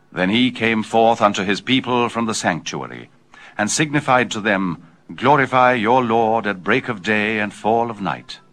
Then he came forth unto his people from the sanctuary, and signified to them, Glorify your Lord at break of day and fall of night.